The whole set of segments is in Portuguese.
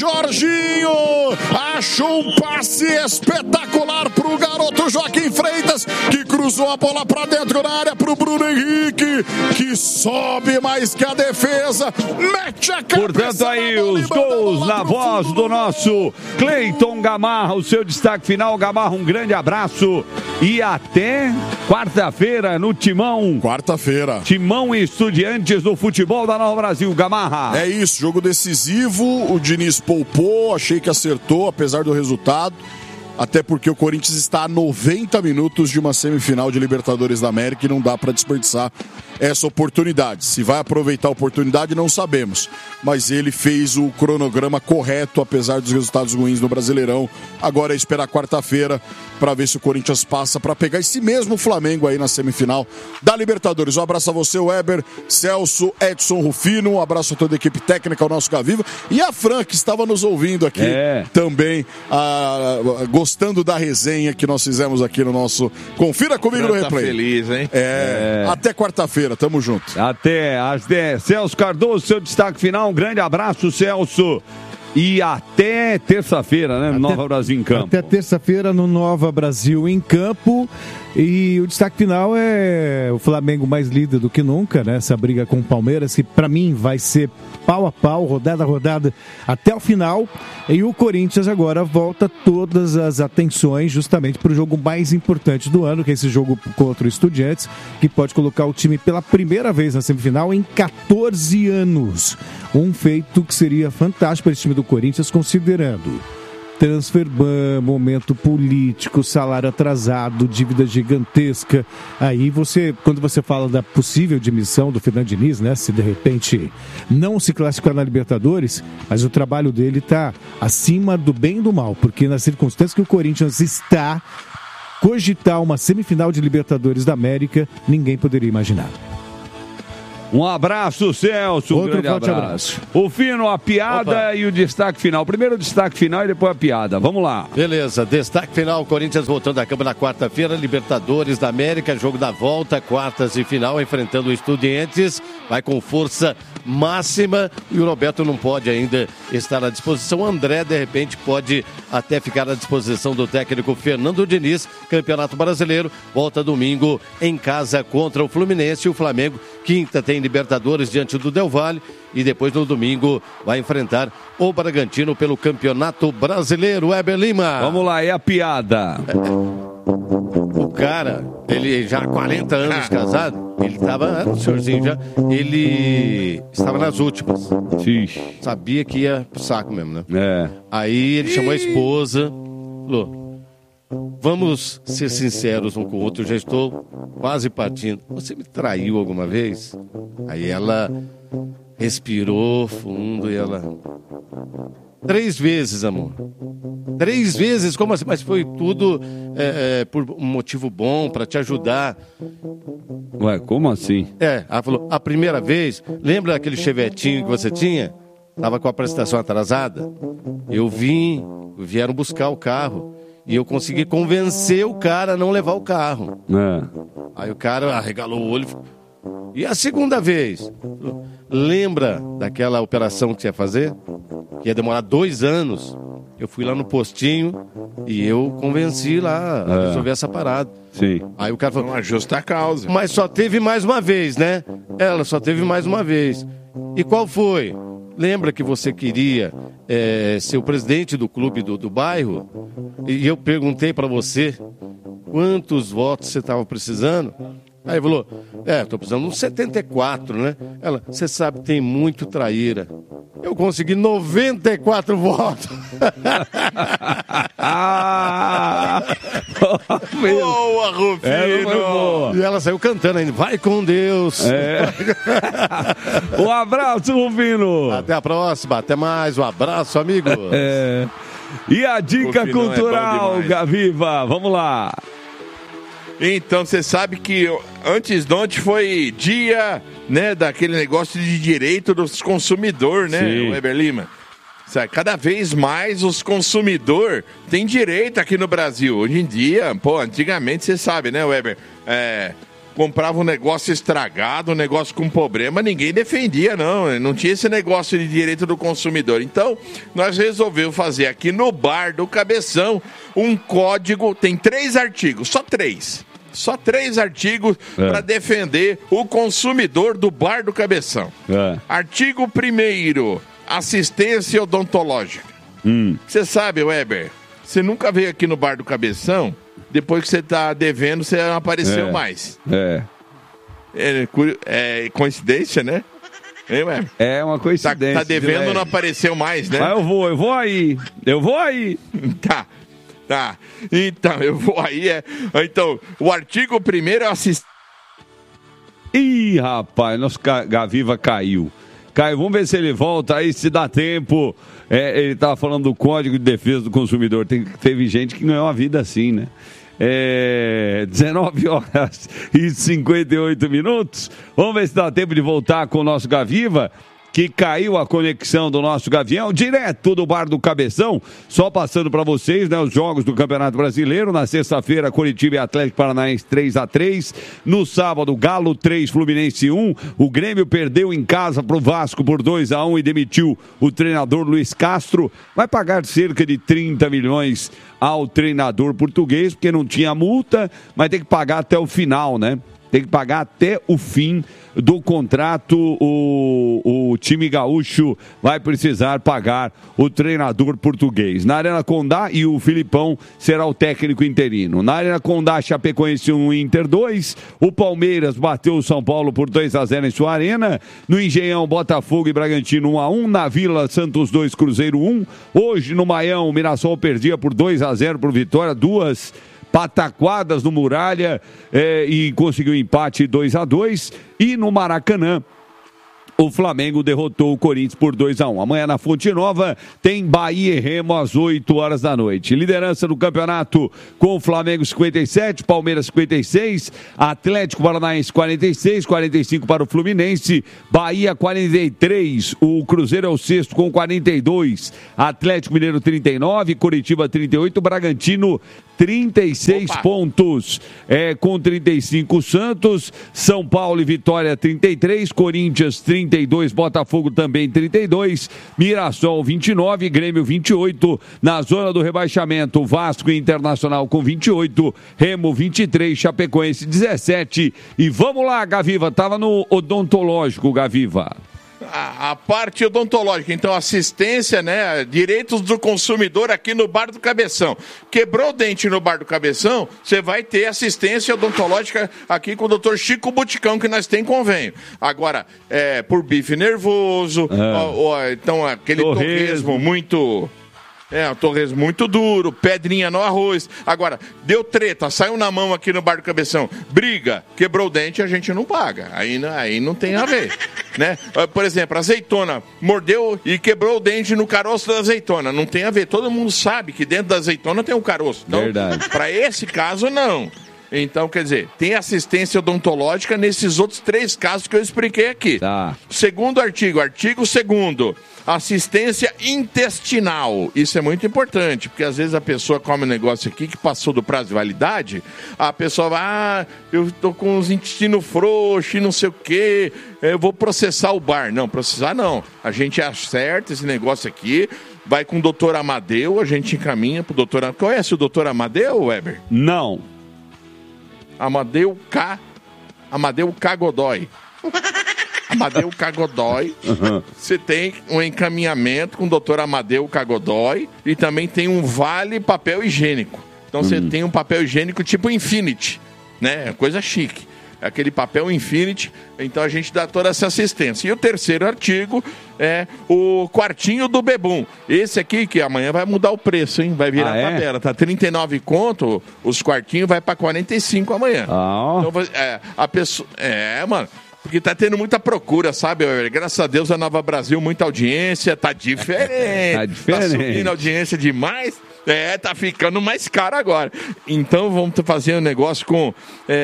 Jorginho achou um passe espetacular pro garoto Joaquim Freitas, que cruzou a bola pra dentro da área pro Bruno Henrique, que sobe mais que a defesa, mete a cabeça. Portanto, aí os gols na voz do nosso Cleiton Gamarra, o seu destaque final. Gamarra, um grande abraço e até quarta-feira no Timão. Quarta-feira. Timão e Estudiantes do futebol da Nova Brasil. Gamarra. É isso, jogo decisivo, o Diniz poupou, achei que acertou, apesar do resultado. Até porque o Corinthians está a 90 minutos de uma semifinal de Libertadores da América e não dá para desperdiçar essa oportunidade. Se vai aproveitar a oportunidade, não sabemos. Mas ele fez o cronograma correto, apesar dos resultados ruins no Brasileirão. Agora é esperar quarta-feira para ver se o Corinthians passa para pegar esse mesmo Flamengo aí na semifinal da Libertadores. Um abraço a você, Weber, Celso, Edson Rufino. Um abraço a toda a equipe técnica, ao nosso Gaviva. E a Fran, que estava nos ouvindo aqui também, gostando da resenha que nós fizemos aqui no nosso Confira Comigo no Replay. Tá feliz, hein? Até quarta-feira, tamo junto. Até às 10. Celso Cardoso, seu destaque final. Um grande abraço, Celso. E até terça-feira, né? Nova Brasil em Campo. Até terça-feira no Nova Brasil em Campo. E o destaque final é o Flamengo mais líder do que nunca, né? Essa briga com o Palmeiras, que para mim vai ser pau a pau, rodada a rodada, até o final. E o Corinthians agora volta todas as atenções justamente para o jogo mais importante do ano, que é esse jogo contra o Estudiantes, que pode colocar o time pela primeira vez na semifinal em 14 anos. Um feito que seria fantástico para esse time do Corinthians, considerando transfer ban, momento político, salário atrasado, dívida gigantesca. Aí quando você fala da possível demissão do Fernando Diniz, né, se de repente não se classificar na Libertadores, mas o trabalho dele está acima do bem e do mal, porque nas circunstâncias que o Corinthians está, cogitar uma semifinal de Libertadores da América, ninguém poderia imaginar. Um abraço, Celso. Outro grande forte abraço. O Fino, a piada e o destaque final. Primeiro o destaque final e depois a piada. Vamos lá. Beleza, destaque final. Corinthians voltando a campo na quarta-feira. Libertadores da América, jogo da volta, quartas e final, enfrentando o Estudiantes. Vai com força máxima e o Roberto não pode ainda estar à disposição. O André, de repente, pode até ficar à disposição do técnico Fernando Diniz. Campeonato Brasileiro, volta domingo em casa contra o Fluminense. O Flamengo, quinta, tem Libertadores diante do Del Valle e depois no domingo vai enfrentar o Bragantino pelo Campeonato Brasileiro. Weber Lima. Vamos lá, é a piada. O cara, ele já há 40 anos casado, ele estava, o senhorzinho já, ele estava nas últimas. Sabia que ia pro saco mesmo, né? Aí ele chamou a esposa, falou: vamos ser sinceros um com o outro, eu já estou quase partindo. Você me traiu alguma vez? Aí ela respirou fundo e ela... 3 vezes, amor. 3 vezes? Como assim? Mas foi tudo por um motivo bom, para te ajudar. Ué, como assim? Ela falou, a primeira vez, lembra aquele chevetinho que você tinha? Tava com a prestação atrasada? Vieram buscar o carro. E eu consegui convencer o cara a não levar o carro. Aí o cara arregalou o olho. E a segunda vez? Lembra daquela operação que você ia fazer? Que ia demorar 2 anos. Eu fui lá no postinho e eu convenci lá a resolver essa parada. Sim. Aí o cara falou... Uma justa causa. Mas só teve mais uma vez, né? Ela só teve mais uma vez. E qual foi? Lembra que você queria ser o presidente do clube do bairro? E eu perguntei para você quantos votos você estava precisando? Aí falou, tô precisando de uns 74, né? Ela, você sabe, tem muito traíra. Eu consegui 94 votos. Boa, Rufino! Boa. E ela saiu cantando ainda, vai com Deus. Um abraço, Rufino! Até a próxima, até mais, um abraço, amigo. E a dica cultural, Gaviva, vamos lá. Então, você sabe que antes de ontem foi dia, né, daquele negócio de direito dos consumidores, né, Weber Lima? Sabe, cada vez mais os consumidores têm direito aqui no Brasil. Hoje em dia, antigamente, você sabe, né, Weber? comprava um negócio estragado, um negócio com problema, ninguém defendia, não tinha esse negócio de direito do consumidor. Então, nós resolvemos fazer aqui no Bar do Cabeção um código, tem 3 artigos, só 3 artigos para defender o consumidor do Bar do Cabeção. Artigo 1º, assistência odontológica. Você sabe, Weber, você nunca veio aqui no Bar do Cabeção, depois que você está devendo, você não apareceu mais. É coincidência, né? Hein, Weber? É uma coincidência. Tá devendo, não apareceu mais, né? Mas eu vou aí. Tá. Então, eu vou aí. Então, o artigo 1º é assistência. Ih, rapaz, nosso Gaviva caiu. Vamos ver se ele volta aí, se dá tempo. Ele estava falando do Código de Defesa do Consumidor. Teve gente que ganhou a vida assim, né? 19h58. Vamos ver se dá tempo de voltar com o nosso Gaviva, que caiu a conexão do nosso Gavião, direto do Bar do Cabeção. Só passando para vocês, né, os jogos do Campeonato Brasileiro. Na sexta-feira, Coritiba e Atlético Paranaense 3-3. No sábado, Galo 3, Fluminense 1. O Grêmio perdeu em casa para o Vasco por 2-1 e demitiu o treinador Luiz Castro. Vai pagar cerca de 30 milhões ao treinador português, porque não tinha multa, mas tem que pagar até o final, né? Tem que pagar até o fim do contrato. O time gaúcho vai precisar pagar o treinador português. Na Arena Condá, e o Filipão será o técnico interino. Na Arena Condá, Chapecoense 1, Inter 2. O Palmeiras bateu o São Paulo por 2-0 em sua arena. No Engenhão, Botafogo e Bragantino 1-1. Na Vila, Santos 2, Cruzeiro 1. Hoje no Maião, o Mirassol perdia por 2-0 por Vitória. 2 pataquadas no Muralha e conseguiu empate 2-2. E no Maracanã, o Flamengo derrotou o Corinthians por 2-1. Amanhã na Fonte Nova tem Bahia e Remo às 8 horas da noite. Liderança do campeonato com o Flamengo 57, Palmeiras 56, Atlético Paranaense 46, 45 para o Fluminense, Bahia 43, o Cruzeiro é o sexto com 42, Atlético Mineiro 39, Coritiba 38, Bragantino 36 pontos, com 35 Santos, São Paulo e Vitória 33, Corinthians 32, Botafogo também 32, Mirassol 29, Grêmio 28, na zona do rebaixamento, Vasco e Internacional com 28, Remo 23, Chapecoense 17, e vamos lá, Gaviva, tava no odontológico, Gaviva. A parte odontológica, então assistência, né, direitos do consumidor aqui no Bar do Cabeção. Quebrou o dente no Bar do Cabeção, você vai ter assistência odontológica aqui com o Dr. Chico Buticão, que nós tem convênio. Agora, por bife nervoso, então aquele torresmo muito... o torresmo muito duro, pedrinha no arroz. Agora, deu treta, saiu na mão aqui no Bar do Cabeção, briga, quebrou o dente, a gente não paga. Aí não tem a ver, né? Por exemplo, azeitona, mordeu e quebrou o dente no caroço da azeitona. Não tem a ver, todo mundo sabe que dentro da azeitona tem um caroço. Então, para esse caso, não. Então, quer dizer, tem assistência odontológica nesses outros 3 casos que eu expliquei aqui. Segundo artigo 2º, assistência intestinal. Isso é muito importante, porque às vezes a pessoa come um negócio aqui que passou do prazo de validade, a pessoa vai, eu tô com os intestinos frouxos e não sei o quê, eu vou processar o bar. Não, processar não. A gente acerta esse negócio aqui, vai com o doutor Amadeu, a gente encaminha pro doutor Amadeu. Conhece o doutor Amadeu, Weber? Não. Amadeu K. Godoy. Amadeu K. Godoy. Você tem um encaminhamento com o doutor Amadeu K. Godoy e também tem um vale papel higiênico. Então você tem um papel higiênico tipo Infinity, né? Coisa chique. Aquele papel Infinity, então a gente dá toda essa assistência. E o 3º artigo é o quartinho do Bebum. Esse aqui, que amanhã vai mudar o preço, hein? Vai virar tabela. Tá 39 conto, os quartinhos vai para 45 amanhã. Então, a pessoa... mano... Porque tá tendo muita procura, sabe? Graças a Deus, a Nova Brasil, muita audiência, tá diferente. Tá subindo a audiência demais. Tá ficando mais caro agora. Então, vamos fazer um negócio com...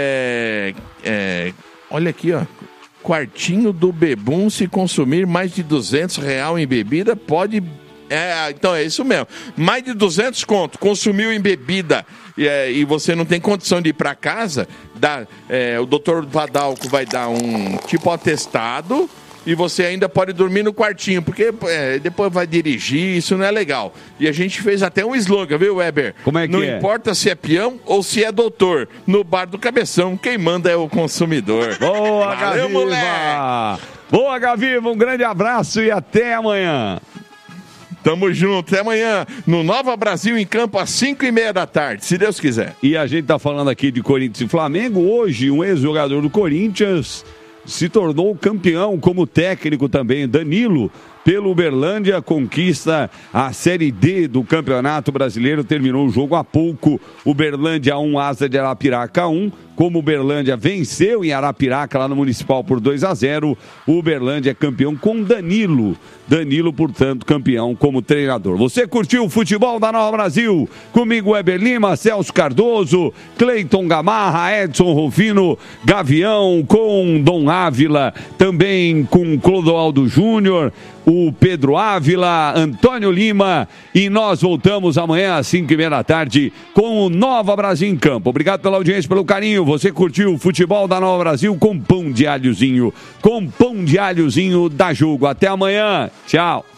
olha aqui, ó. Quartinho do Bebum, se consumir mais de R$200 em bebida, pode... então é isso mesmo. Mais de 200 conto, consumiu em bebida e você não tem condição de ir para casa, o doutor Vadalco vai dar um tipo atestado e você ainda pode dormir no quartinho, porque depois vai dirigir, isso não é legal. E a gente fez até um slogan, viu, Weber? Como é que não importa se é peão ou se é doutor, no bar do Cabeção, quem manda é o consumidor. Boa, Gaviva! Moleque! Boa, Gaviva, um grande abraço e até amanhã. Tamo junto, até amanhã, no Nova Brasil em Campo, às 5h30 da tarde, se Deus quiser. E a gente tá falando aqui de Corinthians e Flamengo. Hoje, um ex-jogador do Corinthians se tornou campeão como técnico também. Danilo, pelo Uberlândia, conquista a Série D do Campeonato Brasileiro. Terminou o jogo há pouco. Uberlândia 1, Asa de Arapiraca 1. Como o Uberlândia venceu em Arapiraca, lá no Municipal, por 2-0, o Uberlândia é campeão com Danilo. Danilo, portanto, campeão como treinador. Você curtiu o futebol da Nova Brasil? Comigo, Weber Lima, Celso Cardoso, Cleiton Gamarra, Edson Rufino, Gavião, com Dom Ávila, também com Clodoaldo Júnior, o Pedro Ávila, Antônio Lima, e nós voltamos amanhã às 5h30 da tarde com o Nova Brasil em Campo. Obrigado pela audiência, pelo carinho. Você curtiu o futebol da Nova Brasil com pão de alhozinho da Jugo. Até amanhã. Tchau.